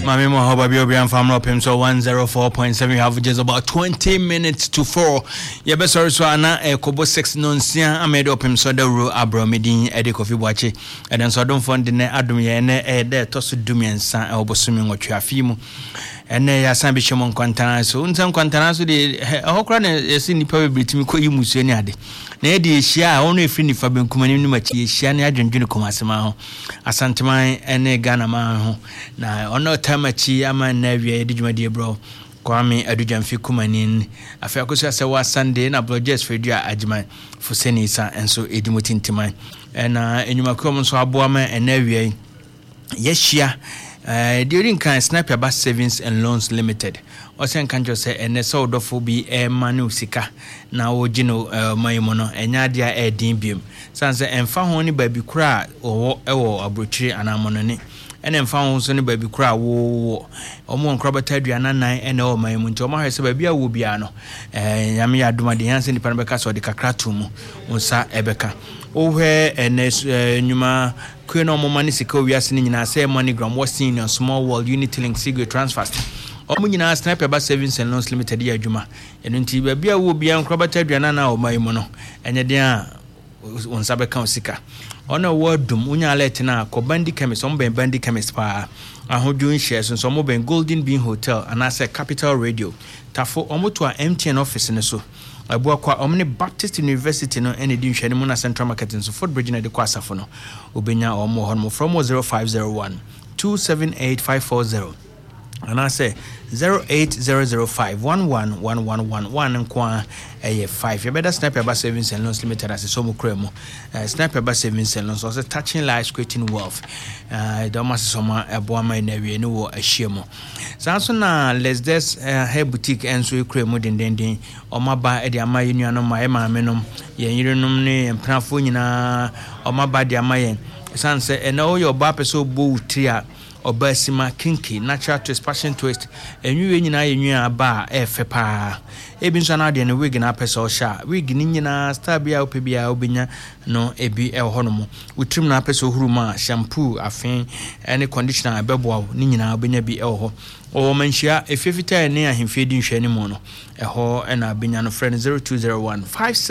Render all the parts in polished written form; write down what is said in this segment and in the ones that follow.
Mami Mohoba Biobian Family Pim so 104.7. You have just about 20 minutes to 4. Yeah, best sorry so ana Kobo 6 nonsia amade opim so the ro abromedin ede kofi boache. And then so don't fund the adum ye ne de toso dumiensa obosumi nwotwe afimu. Ene ya san bi hwemon kwantana so unsam kwantana so de hokra na yesi nipa bebritimi koyi musuo ni ade. Na e de ehia a ono efri nifa benkumani ni machi ehia ne adwendwene komasema ho. Asanteman ene Ghana man ho. Na ono tamachi ama na wie de dwumade bro. Kwame Adujamfi Kumanin afia koso ase wa Sunday na Blogers Fedua Ajiman Fuseni sa enso edimotintiman na enyuma kom so aboa ma ena wie yeshia during kan Sniper Bass Savings and Loans Limited osen kanjo se ene so dofo bi manu sika na wogino mayimo no enya dia edin biem sanse emfa ho ni baby kura ewo abrochiri anamono ni ene mfa ho so ne baby kura wo omo nkrobata aduana nan ene o mayimo nti omo hwese baby a wo bia no yame ya domade yanse nipa no beka so de kakra to mu unsa ebeka ohwe ene nyuma kweno omo mani sika wiase ni nyina say MoneyGram was seen on Small World Unity Link Sigwe Transfers omo nyina Sniper Bass Savings and Loans Limited ya adwuma eno nti baby a wo bia nkrobata aduana na o mayimo no enye de a unsa beka osika ono wordum unya alert na ko Bandi Chemist on Bandi Chemist pa ahodun shares so mo ben Golden Bean Hotel and as Capital Radio tafo omo to a MTN office ne so abuwa kwa omni Baptist University no ene di nhwani mu na Central Market so Fort Bridge na de kwa asafo no obenya omo ho no from 0501 278540 and I say 08005111111 nkwa 5 you better Sniper Bass Savings and Loans Limited as so mo kremo Sniper Bass Savings and Loans also touching lives creating wealth don't must soma aboama na wie no wo ahiemo sanso na let's this hair boutique enso kremo dendenden omaba e de ama yenuanom ma e maamenom yenyirenom ne mprafo nyina omaba de ama yen sanse ena o yo ba peso bo tria Obasima kinky natural twist passion twist enyu nyina yenyu aba efe pa ebi nso na de ne wig na pesa o sha wig ni nyina star bia opebia obenya no ebi honomo utrim na pesa ohuruma shampoo afen any conditioner abebo ni nyina obenya bi ho o manhia efefita ne ahemfedi nhwani mu no eho na abenya no friend 0201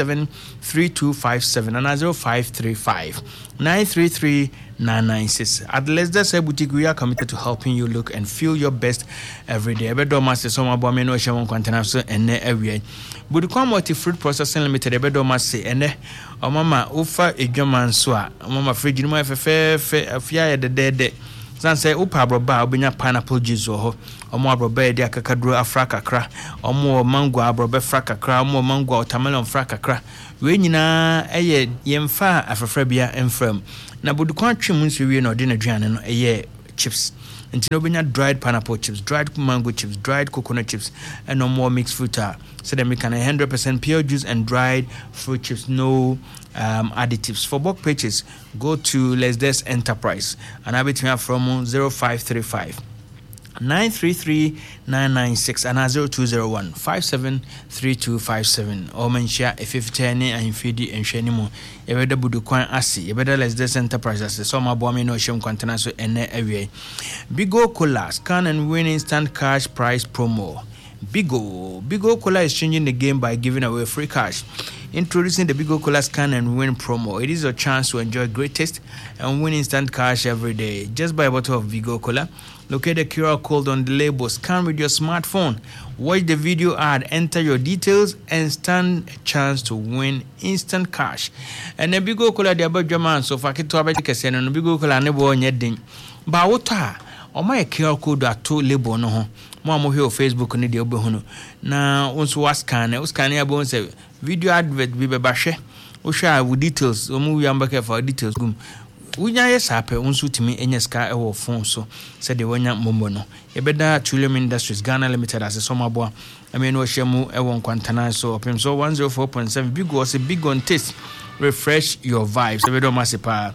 573257 and 0535 933 996 at Lesdes Boutique. We are committed to helping you look and feel your best every day. Ebedo master so mabome no hwemon kwantana so ene awie Budukwa Multi Fruit Processing Limited ebedo master ene omama ufa edwaman so a omama fridge ni mo efefe afia ye de sanse upa abroba obenya pineapple juice ho omo abroba de akakaduro afra kakra omo mango abroba fra kakra omo mango watermelon fra kakra we nyina eye yemfa afrafra bia emfram na Budukwa twem nso wie no de na aduane no eye chips nti no benya dried pineapple chips, dried mango chips, dried coconut chips and no more mixed fruit so that we can 100% pure juice and dried fruit chips, no additives. For bulk purchase go to Lesdes Enterprise and I between from 0535 933 996 and 0201 573257 or mention if 50 and fidi and shenimu ebeda Budukwan asi ebeda Lesdes Enterprise as so ma boami no shem kwantana so ene awie Bigo Cola scan and win instant cash prize promo. Bigo Cola is changing the game by giving away free cash. Introducing the Bigo Cola Scan and Win promo. It is your chance to enjoy great taste and win instant cash every day. Just buy a bottle of Bigo Cola. Locate the QR code on the label. Scan with your smartphone. Watch the video ad. Enter your details and stand a chance to win instant cash. And the Bigo Cola the about German so far kito abeti kese no Bigo Cola nebo nyedin. Ba wota o my QR code ato label no ho. Mo amohwe o Facebook ni de obehu na onso wascan o scan ya bon se video advert bi bebahwe o hwa with details o mu yamba ke for details gum unya yesape onso timi enyeska e wo phone so se de wonya mombo no ebeda Trillium Industries Ghana Limited as so maboa amenu o hwemu e won kwantana so opem so 104.7 Bigo was a big on taste refresh your vibes ebedo masepa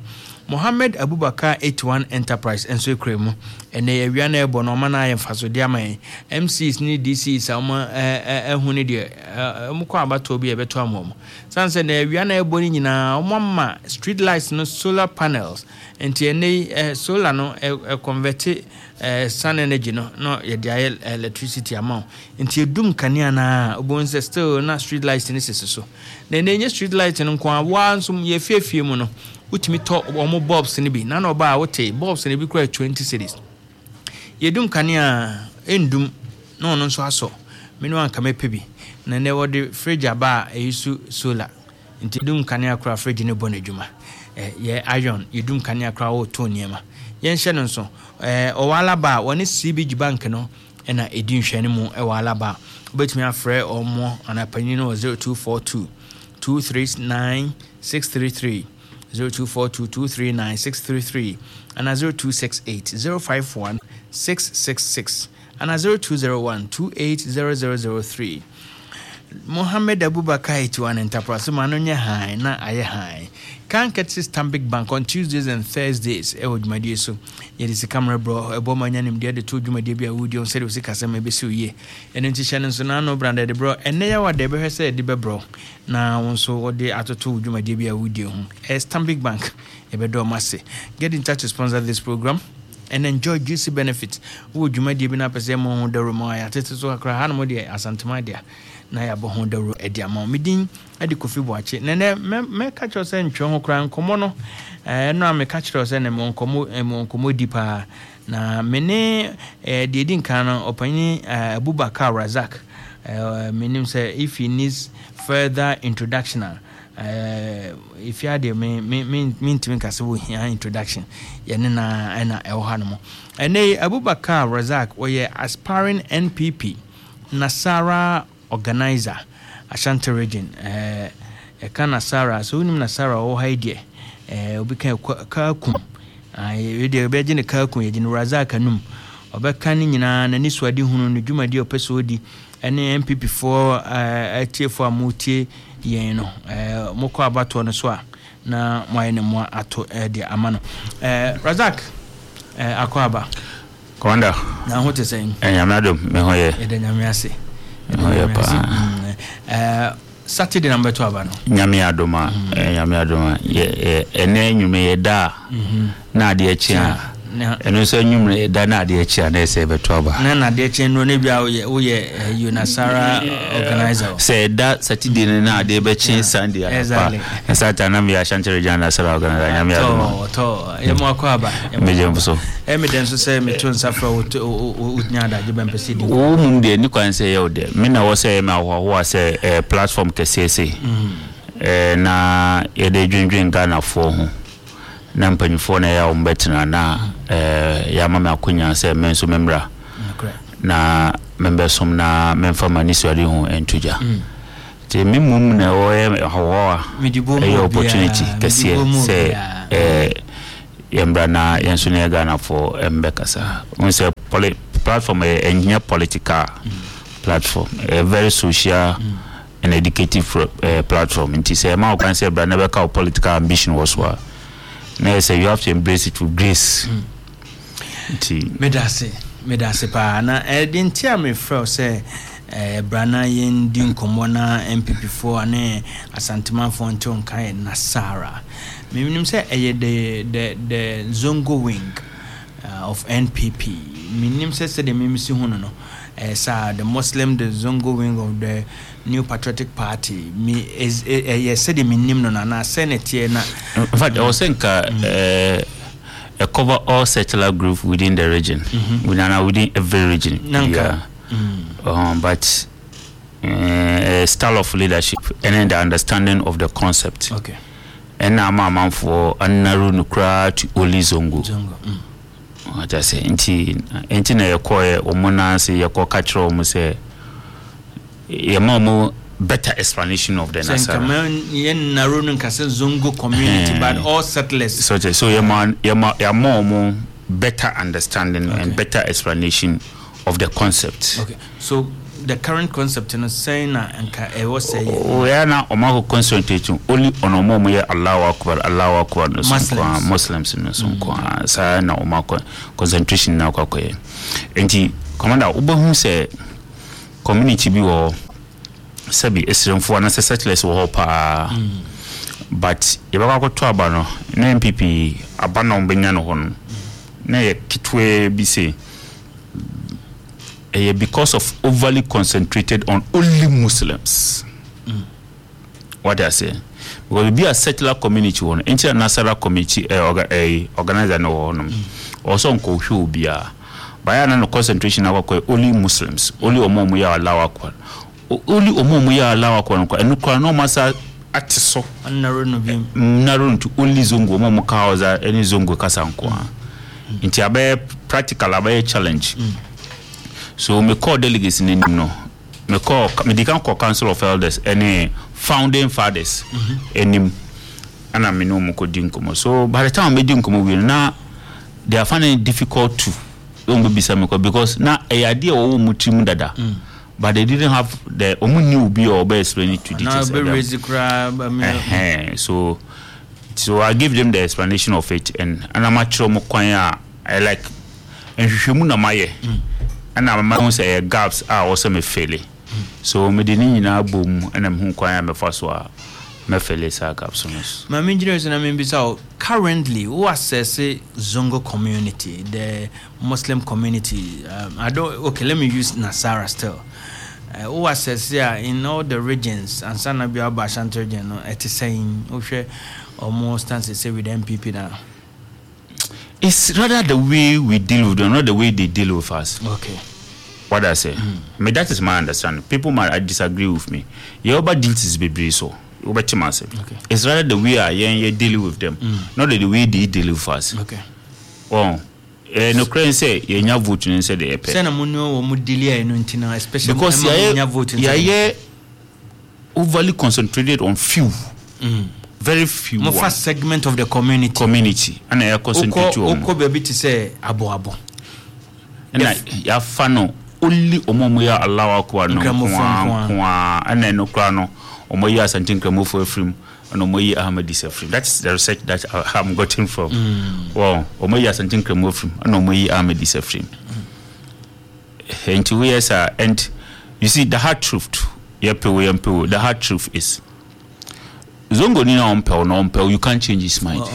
Mohammed Abubakar 81 Enterprise enso ekremu ene awia na ebo no mana ye faso dia man MCs ni DCs ama ehunu de mukọ abato bi ebeto amom sanse na awia na ebo ni nyina omma street lights no solar panels enti ene solar no convert sun energy no ye dia electricity amount enti edum kanea na obonse still na street lights ni seseso na enye street light no kwa wa nsum ye fiefie mu no utimi to omo bulbs ni bi na no ba wote bulbs ni bi kura 20 series yedum kanea endum no nso aso menu anka mepebi na ne wode fridge aba eyisu solar nti dum kanea kura fridge ne bo na djuma ye iron yedum kanea kura wo to niema ye nhye no nso owala ba woni CBG bank no na edin hwene mu ewala ba obetumi afre omo anapanyi no 0242 239 633 0242239633 and 0268 051 666 and 0201 280003. Mohammed Abubakar 81 Enterprise Manonya High na aye high. Can get Stanbic Bank on Tuesdays and Thursdays. Jumadi so ye is camera bro ebomanyanim de to Jumadi bia wudi on said we kasa me besu ye. And nti channel so na no branded bro and na wa de be say de be bro. Na wonso wo de atoto Jumadi bia wudi ho. Stanbic Bank e be do mase. Get in touch to sponsor this program and enjoy juicy benefits. Wo Jumadi bi na pese mo ho de romo ya tete so akra ha no de asantuma dia. Na ya bo ho dawro edi ama medin adi Kofi Boache nene me ka cho se ntwe ho kran komo no no me ka cho se ne mo nkomo dipa na mene de din kan opani Abubakar Razak menim say if he needs further introduction if you had me to make a introduction yene na ewo mo ene Abubakar Razak oye aspiring NPP Nasara organizer Ashanti region kana Sara so nim na Sara o haide obi kan kakum we de be gine kakum ye gine Razak anum obeka ni nyina na ni suade hunu no dwumade opeso odi ene MPP for atiefo amutie yen no moko abato no so a na moayene mo ato de amano Razak akwaba Komanda na hote sen nyamnadom me hoye de nyamiase Saturday number 12 no nyame adoma ye ene nyume ye da na ade achia eno so nyume ye da na ade achia na ese betoba na ade achia no ne bia wo ye Unasara organizer say that Saturday na ade be chin Sunday exactly Saturday na me Ashanti region Unasara organizer nyame adoma to ye mo akwaba mejemso evidence say me to nsafra utnyada je bempesi di wo mum de ni kwan say ye de me na wo say me ahwo say platform kesese na ye de dwendwen Ghana fo ho na mpanyifo na ya ombetina na ya mama akunya say menso memra na membesom na memfa manisu ade ho entuja te mimum na wo ye hawo e opportunity kese say yembra na yenso na Ghana for embekasa we say platform engineer political platform a very social and educative platform nti say ma kan say bra na be ka political ambition was wa na say you have to embrace it with grace nti medase pa na edinti am frɛ say brana yen din komo na MPP4 ane Asantuma Fonton kai Nasara minim say the Zongo wing of NPP minim say the mimisi hono no the Muslim the Zongo wing of the New Patriotic Party me is said the minim no na senate na in fact I was saying cover all secular group within the region within every region but style of leadership and the understanding of the concept okay and na mama for anaru nukra to oli zongo I just say enti na yekoye omona se yekọ kachro mu se ye mamu better explanation of the Nasara yen naru nkase zongo community but all settlers so ye mamu better understanding and better explanation of the concept okay so the current concept in saying and was saying we are now concentrating only on a moment allow Muslims in some sa na concentration now kwakoye enti commander obo say community bi wo sabi esremfo na settlers wo pa but yebaka ko to aba no na MPP aba na ombenya no hono na ye kitwe bi say because of overly concentrated on only Muslims. What I say, because be a settler community one, international community organizer no one, also on Koshu Bia. By an concentration of only Muslims, only Omomuya allow aqua, only Omomuya allow aqua, and no massa atiso, and narrow to only Zungo Momokaza, any Zungo Kasankwa. In Tiabe practical abe challenge. So me call delegates in no. Me can call council of elders any founding fathers any and I know moko dinkomo. So by the time me dinkomo will now they are finding it difficult to don't be because now a idea o mutim dada. But they didn't have the omu be or be explaining to details. So I give them the explanation of it and I'm actually mokwanya I like and shimuna maye. And I'm say gaps are also me fairly. So me didn't na boom and I'm me first wa me fairly sa gaps. My engineers and I mean currently who assess Zongo community, the Muslim community. I don't let me use Nasara still. Who assess in all the regions and Sanabia Bashanto region it is saying almost as say with MPP now. It's rather the way we deal with them, not the way they deal with us. Okay. What I say. That is my understanding. People might disagree with me. Yoba deals is baby so. Okay. It's rather the way I deal with them, not the way they deal with us. Okay. Oh. No crane say you nya vote and say the say na munno wo mudilia eno ntina especially because you overly concentrated on few. Very few. More first segment of the community and I concentrate on baby to say abo and ya fano only omomuya allow akwa no kwa and then no kra no omoya santin kramo for film and omoyi Ahmed Disafrim. That's the research that I have gotten from wow omoya santin kramo film and omoyi Ahmed Disafrim. And 2 years and you see the hard truth the hard truth is Zongo ni na ompel you can't change his mind.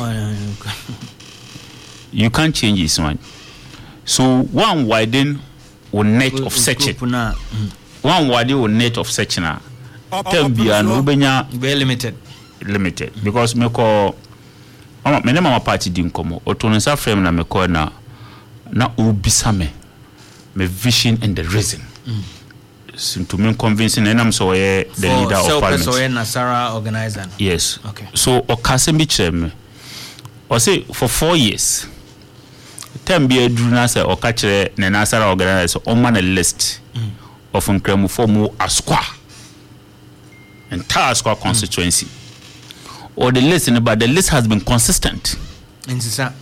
You can't change his mind. So one widen will net of searching. One widen will net of searching. Tell be an ubenya very limited because me call me na mama party din komo otonsa frame na me call na ubisame me vision and the reason. To me convincing and I'm so the leader of parliament. So Nasara organizer. Yes. Okay. So Okasembi chem or say for 4 years. Time be aduna say okachire na Nasara organizer on man a list of nkremu for mu Asqua. Entire Asqua constituency. Or the list but the list has been consistent. Ensisa.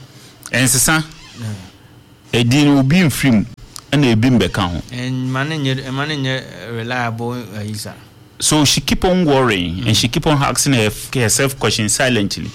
Edin will be in free and a bimbe count. And manage reliable isa. So she keep on worrying and she keep on asking herself questions silently.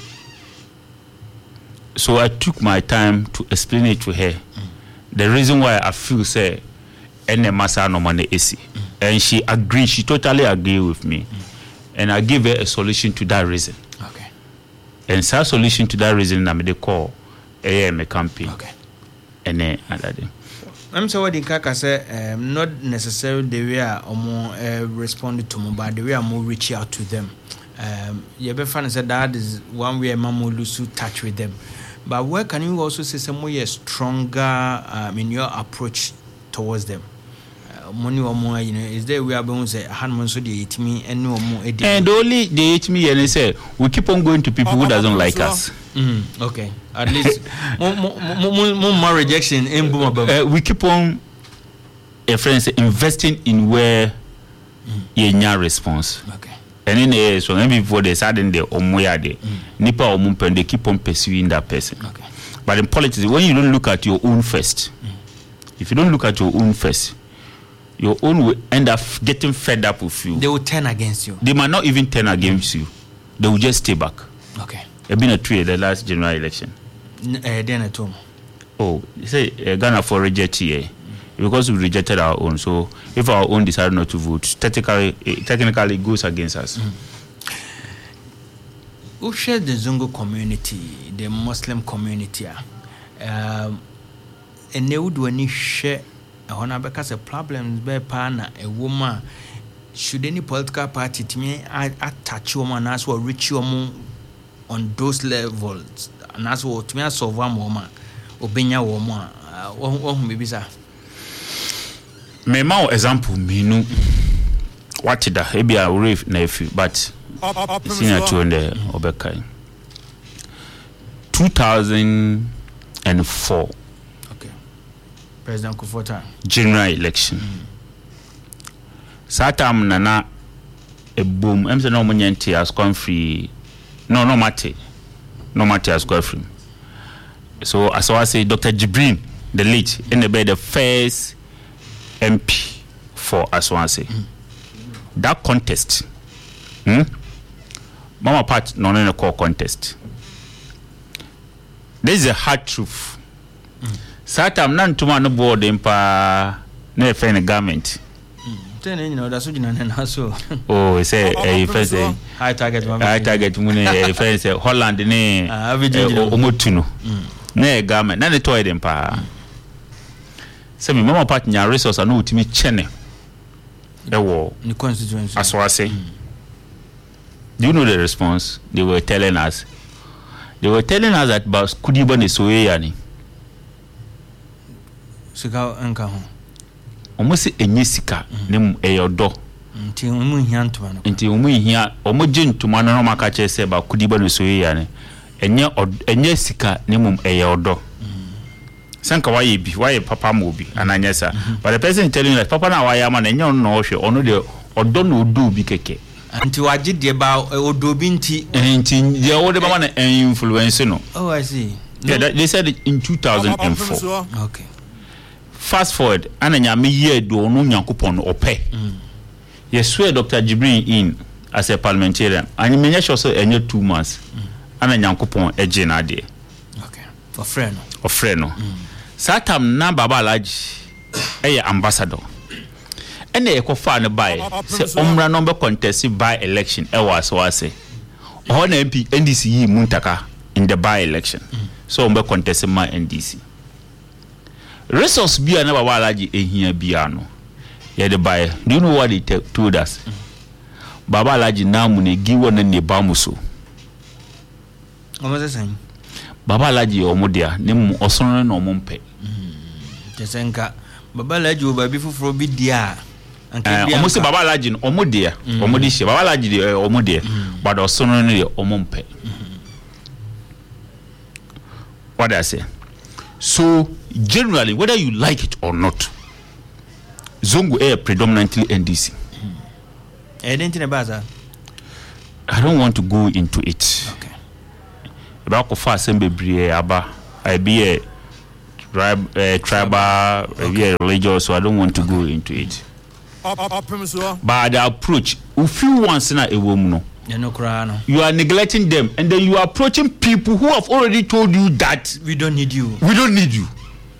So I took my time to explain it to her. The reason why I feel say any massa no money AC. And she agreed, she totally agreed with me. And I gave her a solution to that reason. Okay. And that solution to that reason I made a call a campaign. Okay. And then another day. I'm so what in Kaka say not necessarily the way I responded to me, but the way I more reach out to them. You be fun said that is one way Mamu lose touch with them. But where can you also say some way stronger in your approach towards them? Money or more, is there we are going to say hand so they eat me and no more and only they eat me and they say we keep on going to people who doesn't like us. Okay, at least more rejection in we keep on friends investing in where you response. Okay. And in the so maybe before they sudden the omoya de nipa omumpen they keep on pursuing that person. Okay. But in politics when you don't look at your own first, if you don't look at your own first, your own will end up getting fed up with you. They will turn against you. They might not even turn against you. They will just stay back. Okay. It's been a 3 the last general election. Then at home. Oh, you say Ghana for reject here because we rejected our own. So if our own decide not to vote, technically it goes against us. Who share the Zongo community, the Muslim community? And they would when you share a because a problem by partner a woman. Should any political party to me attach woman as well reach you on those levels and as well to me as of one woman obenya woman maybe sir me ma example me no what da e bia rave na if but senior to on the obekai 2004 okay President Kufota general election Satam nana a boom. I'm saying no money as gone free. No matter as gone free. So as I say, Dr. Jibrin, the late, in the bed, the first MP for Aswanse. That contest, Mama Pat non in a core contest. This is a hard truth. Satam none to man board impa never find a government. That's what you so. Oh, say a first high target money, a first Holland ne Omotuno. Ne garment, none toy them pa. Say, me mama partner resource I know to me chene. The war in the constituency. As I say. Do you know the response? They were telling us. They were telling us that Bas Kudiba ni Soyani. Sika enka ho. Omo se enye sika ne eyodo nti omo hia ntoma no nti omo hia omo je ntoma no maka che se ba kudiba no so ya ne enye sika ne mum eyodo sanka waye papa ma obi ananya sa but the person telling you that papa na waye ama na enye no hwe ono de odo no odo bi keke nti waje de ba odo bi nti de wo de ba na influence no. Oh, I see. Yeah, they said it in 2004. Okay. Fast forward, ananya me year do no Nyankopon ope. Yes, swear Dr. Jibrin in as a parliamentarian. And me sure so enye 2 months. Ananya Nyankopon eje na de. Okay. For friend. Of friend no. Satam na Baba Alhaji ambassador. Ene e ko fa ne buy. Say omra no be contest by election e was so say. O na MP NDC yi muntaka in the by election. So ombe contest my NDC. Resource bia na Baba Alhaji ehia bia no. Yeah, the buy. Do you know what they told us? Baba Alhaji na mu ne giwo na ne ba mu so. Omo se san. Baba Alhaji omo dia ne mu osono na omo mpe. Tesenka Baba Alhaji oba bi fufuro bi dia. Omo se Baba Alhaji no omo dia. Omo di she Baba Alhaji de omo dia. But osono no de omo mpe. What I say? So generally, whether you like it or not, Zongo are predominantly NDC. I don't want to go into it. Okay. About Kofa Assembly Aba, I be a tribal, okay. Religious, so I don't want to go into it. But the approach, if you want a woman, you are neglecting them, and then you are approaching people who have already told you that we don't need you. We don't need you.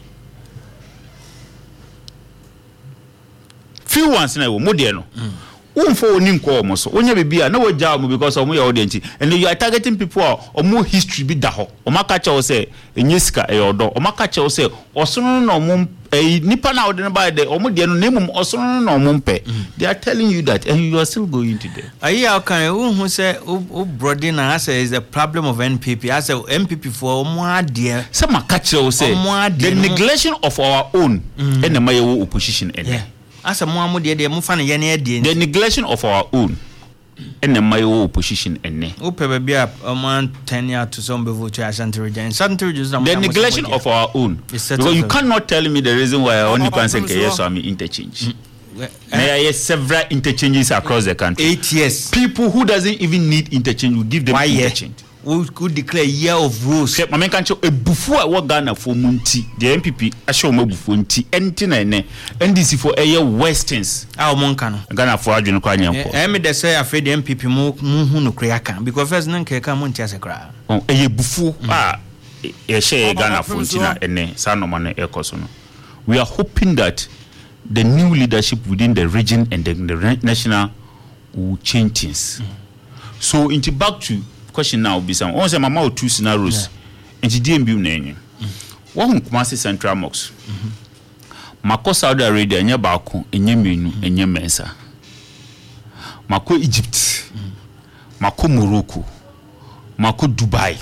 Few ones na mo de no. Unfo oni nko omo so. Onya bibia na wagya mo because omo ya audience. And you are targeting people omo history bi da ho. Omo ka che o se enyesika e odo. Omo ka che o se osono na omo nipa na ode na ba de omo de no nemum osono na omo mpe. They are telling you that and you are still going to them. Ayi akan who say o brody na say is the problem of NPP. I say NPP for omo ade. Say maka che o se the neglection of our own and the mayor opposition ene. As a more de mufan yene the neglection of our own and the mayo opposition ene. Upe be a man 10 years to some vote Ashanti region. The neglection of our own. Because you cannot tell me the reason why only person can yes me interchange. There are several interchanges across the country. 8 years. People who doesn't even need interchange will give them interchange. we could declare year of rose. Mama can't show a before what Ghana for Munti, the MPP, I show my bufunti, and NDC for a year Westerns. Our Moncano, Ghana for Adrian Crania. I made the say afraid the MPP no creacan because first none can come on Chasacra. Oh, a year before, a share Ghana for Tina and Sanoman Ecosono. We are hoping that the new leadership within the region and the national will change things. So, into back to question now be some once mama o two scenarios into DMB name one Kumasi Central Mosque mako Saudi Arabia nya baako enye menu enye mensa mako Egypt mako Morocco mako Dubai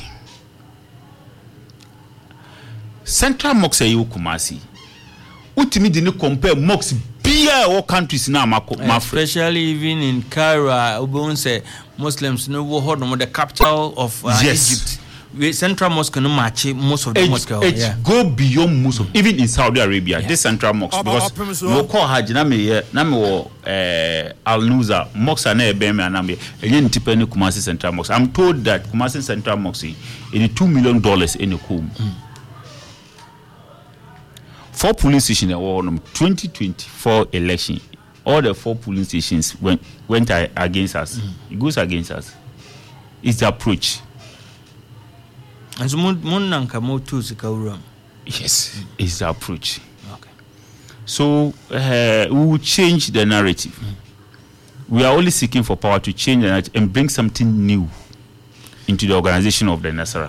Central Mosque ayi Kumasi utimi di ne compare mosques bia all countries na mako especially even in Cairo obon say Muslims no wo hold no the capital of Egypt. Central Mosque no match most of the mosque. Go beyond most of even in Saudi Arabia. This Central Mosque because no call Hajj na me wo Al Nuza mosque na ebe me na me enye ntipeni Kumasi Central Mosque. I'm told that Kumasi Central Mosque is $2 million in a home. 4 police stations in 2024 election. All the 4 polling stations went against us. It goes against us. It's the approach. And so, yes, it's the approach. Okay. So, we will change the narrative. We are only seeking for power to change the narrative and bring something new into the organization of the Nasara.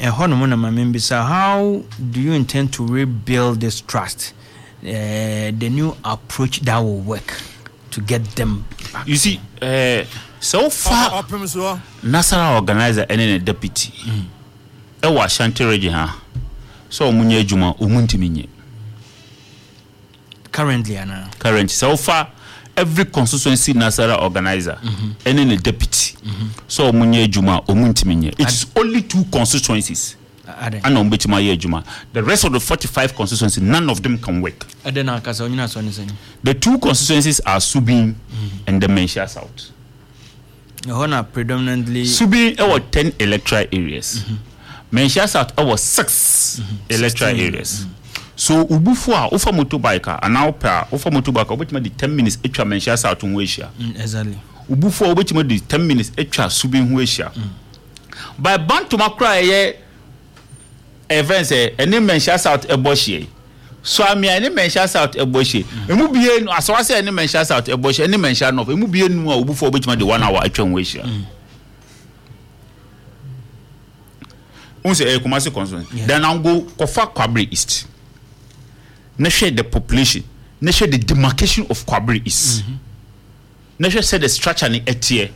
How do you intend to rebuild this trust? The new approach that will work to get them back. You see, so far, Nasara organizer and a deputy. Ewa Shanti region, so munye juma umunti minye. Currently, so far, every constituency Nasara organizer and a deputy. So munye juma umunti minye. It's only 2 constituencies. The rest of the 45 constituencies, none of them can work. The 2 constituencies are Subin and the Menchia South. Predominantly Subin, there were 10 electoral areas. Menchia South, there were 6 electoral areas. So Ubufua, Ufa Motorbike, and now per Ufa Motorbike, which made the 10 minutes extra Menchia South in Wesha. Exactly. Ubufua, which made the 10 minutes extra Subin Wesha. By Bantu Makra, events any Menchia South Eboshi. So I mean any Menchia South Eboshi. Emu biye no aso say any Menchia South Eboshi any Menchia North. Emu biye no Ubufo which the 1 hour atwen we share. Say Kumasi constituency. Then I'll go Kofa Kwabri East. Share the population. Share the demarcation of Kwabri East. Share the structure ni etie.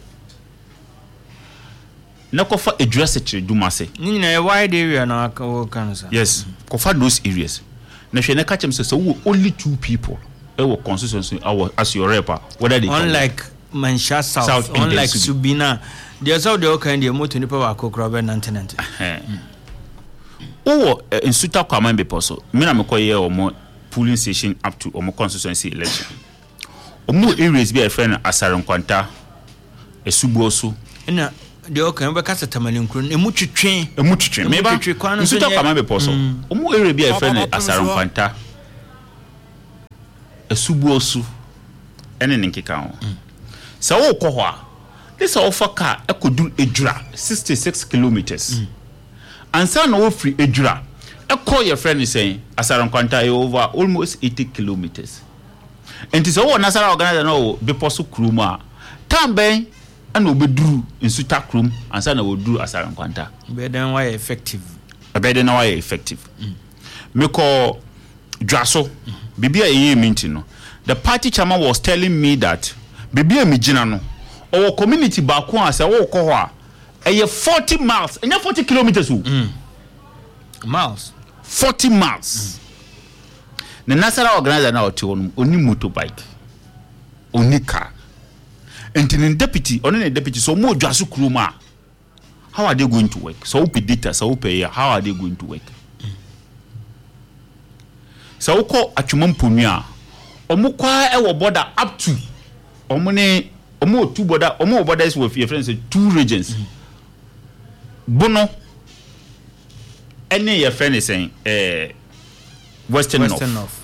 Kofa address it to Dumase. A wide area now cancer. Yes, Kofa those areas. Nashene catch him so only 2 people. Our constituency as your rapper. Whether they unlike Menchia South, unlike Subina. There's all the okay the motor ni power Kokrobe 1990. In Suta Kwaman be possible. Me na me call here or polling station up to omo constituency election. Omo areas be a friend Asaran Kwanta, Esubosu. Na the okay we kasa tamalin kru emu twetwe meba Suta Kwaman be possible. Omo area be a friend Asaran Kwanta, Esubosu. Ene nkeka ho. Sa wo kɔ hɔ a this offer car ekodu Ejura 66 kilometers. Ansa na wo free Ejura ekɔ your friend is saying Asaran Kwanta over almost 80 kilometers. And so wo Nasara organizer no be poso kruma tamben and obeduru insuta krum ansa na wo duru Asaran Kwanta. Be then why effective. Me call Dwaso bibia eye minti no. The party chairman was telling me that bibia mi gina no our community back one say wo ko ho a 40 miles and 40 kilometers miles 40 miles the Nasara organizer now only motorbike only car and the deputy so more Dwaso kruma how are they going to work so we data so we how are they going to work so ko atwumam ponua omukwa e wo border up to omune omo two borders with your friends 2 regions Bono any your friend is saying Western North.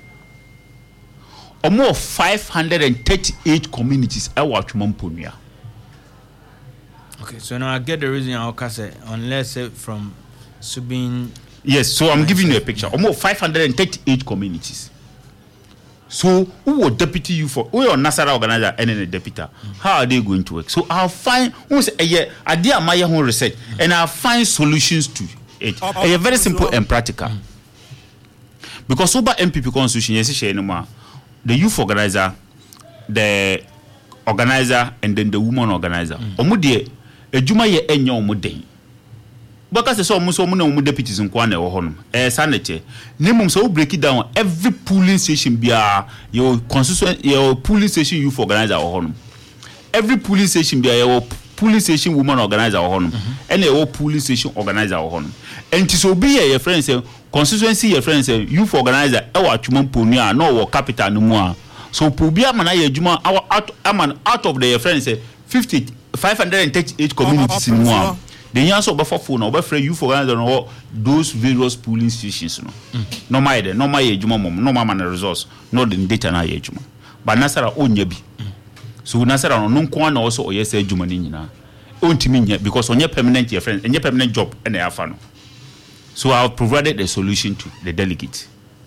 Or more 538 communities I watch Mompunia. Okay, so now I get the reason I'll say unless from Subin. Yes, so I'm giving you a picture. Almost 538 communities. So who will deputy you for? Who are Nasara organizer and a deputy? How are they going to work? So I'll find who's a year I did my own research and I'll find solutions to it. A very simple and practical. Because over MPP constitution, yes, the youth organizer, the organizer, and then the woman organizer. Omudie, a Juma ye enyo omudei. Because so much deputies in Kwane or Honum. Sanity. Name so break it down. Every polling station be your constituent, your polling station youth organizer or Honum. Every polling station be your polling station woman organizer or Honum. And your polling station organizer or Honum. And to so be your friends say constituency your friends say youth organizer our chumon punya no capital no more. So Pubia Manaya Juma out of the friends say 538 communities in one. The answer of phone or free you for those various polling stations. No matter, no my age, no man resource, no the data na age. But Nasara own yebi. So Nasara no kwan also or yes, Jumanina. Own to because on your permanent your friend and your permanent job and their fan. So I've provided a solution to the delegate.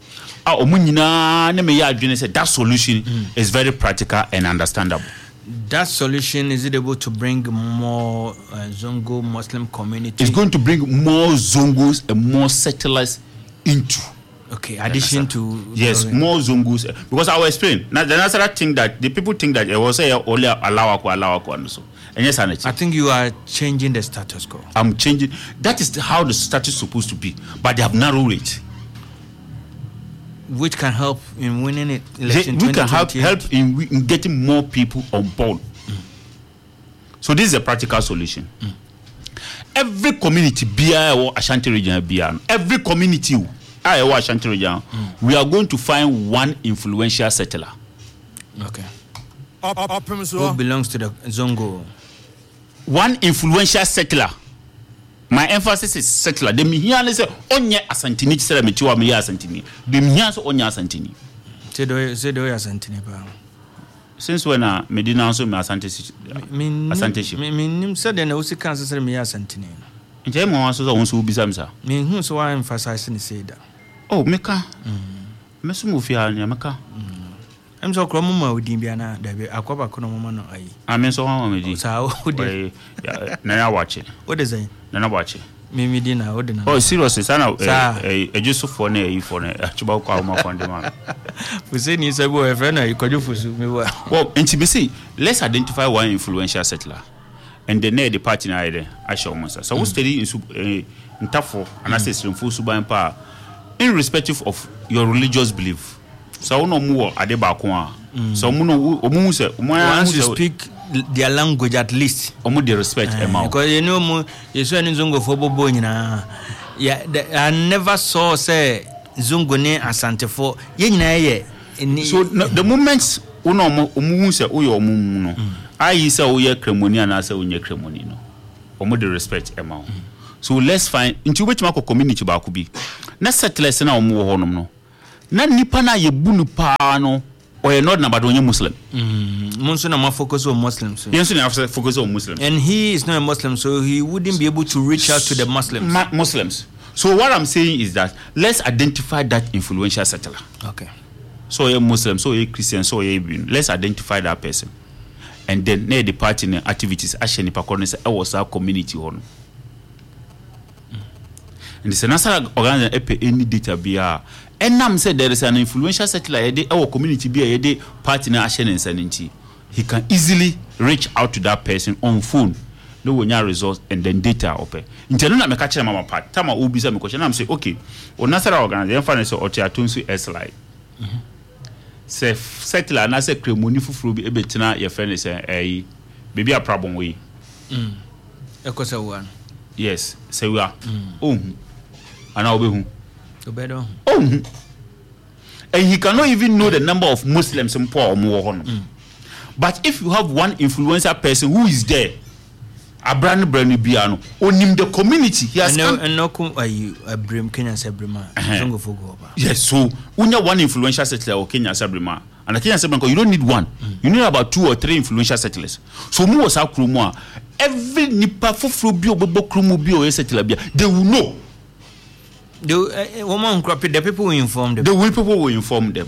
That solution is very practical and understandable. That solution, is it able to bring more Zongo Muslim community? It's going to bring more Zongos and more settlers into. Okay, addition to... Yes, more Zongos. Because I will explain. Now, the Nasara think that, the people think that it was only allow and so. And yes, I think you are changing the status quo. I'm changing. That is how the status is supposed to be. But they have narrowed it. Which can help in winning it. We can help in getting more people on board. So this is a practical solution. Every community, BI or Ashanti region, every community, I or Ashanti region, we are going to find one influential settler. Okay. Who belongs to the Zongo? One influential settler. My emphasis is settler. The Mihian is onye asantini chere mechiwa me asantini. The Mihian so onye asantini. Say do asantini ba. Since when Medina so me asantini. Asantini. Me nim said na usi kan chere me asantini. Nje mo so won so bisa msa. Me hu so wa emphasize ni say da. Oh meka. Me so mo fi anya meka. I'm so kro mama odin bia na da be akwaba kono mama no ayi. Amen so wan mama sa odi. Na ya wache. What is it? Na wache. Me dina odina. Oh seriously sana just for na e for na achuba kwa ma kwande ma. We say ni say boy friend na ikoju fusu me wa. Well, intimacy, let's identify one influential settler. And the near the party na ide asho mo so we study in ntafo and assess remfu suban pa irrespective of your religious belief. So no more ade ba ko a. So omu say once you speak their language at least the respect because you know you so any Zongo for bobo nyina I never saw say Zongo ne asante for ye nyina ye so the moment omu say oyo omu no I say oye kremoni and I say onye kremoni no the respect so let's find into which mako community ba ko bi na settlers na omu ho no na nipa na ye bunu pa no or you're not about only Muslim. Muslim focus on Muslims. Yes, focus on Muslims. And he is not a Muslim, so he wouldn't be able to reach out to the Muslims. Muslims. So what I'm saying is that let's identify that influential settler. Okay. So you're Muslim, so you're Christian, so you're Ibn. Let's identify that person. And then the party activities actually was our community on. And the Nasara organization any data be and Nam said there is an influential settler our community be a partner action and sanity. He can easily reach out to that person on phone. No one results and then data open. In Teluna me catch mama part. Tama ubisa me question. I'm say okay. O Nasara organization finance or Tiatunsu S-Line. Say settler na say kremoni fufuru bi ebetina your friend say baby a problem we. Ekosa one. Yes, say we are. Oh. And I'll be who? Oh, and he cannot even know the number of Muslims in poor or more. But if you have one influencer person who is there, Abraham Brand Biano, onim the community. He has and no come a brim Kenya Sabrima. Yes, so unya one influential settler or Kenya Sabrima. And the Kenya Sabrima, you don't need one. You need about 2 or 3 influential settlers. So mu was akrumwa. Every nipa fufru bio bobo krumu bio settler bia. They will know. The people will inform them. The people will inform them.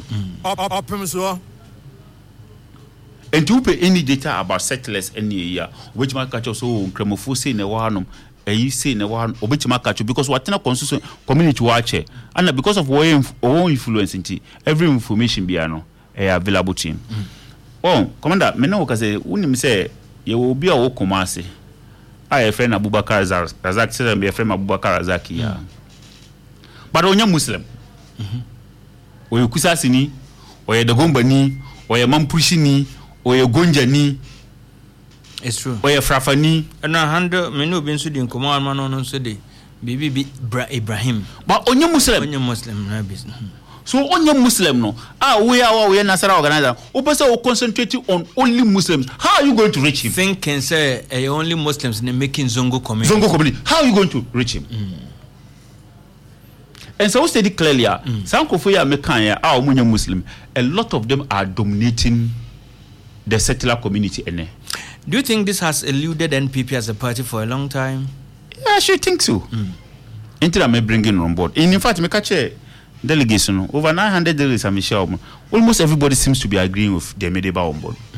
And to pay any data about settlers any year, which might catch us so cremofusi in a one, a you say in a one, or which might catch you because what in constitution community watch and because of our influence in every information biano available to him. Oh, Commander, Meno say, Unim say, you will be a Wokomasi. I a friend Abubakar Razak said and be a friend Abubakar Razaki. But on your Muslim, or you Kusasini, or the Gombani, or your Mampushini. Or your Gonjani, it's true. Or your Frafani, and I handle menu been sudden command man on Sunday. Bibi Ibrahim. But on your Muslim, business. So on your Muslim, no. We are Nasara organizer. Opasa concentrating on only Muslims. How are you going to reach him? Think and say only Muslims in making Zongo community. Zongo community. How are you going to reach him? And so said it clearly. Some Kofuya Mekanya are Muslim. A lot of them are dominating the settler community. Do you think this has eluded NPP as a party for a long time? Yeah, I should think so. Until I may bring in on board. In fact, me catch a delegation over 900 delegates. Almost everybody seems to be agreeing with the Medeba on board.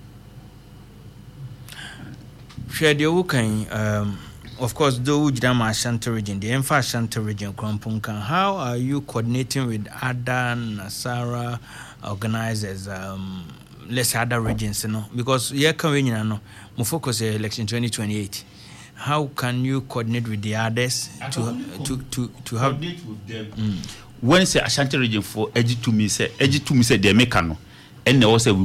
Of course, though Ujidama Ashanti region, the Emfa Ashanti region, Krampunkan, how are you coordinating with other Nasara organizers? Let's say other regions, because here coming, we focus on election 2028. How can you coordinate with the others to have coordinate with them? When say Ashanti region for edge to me say they make and they also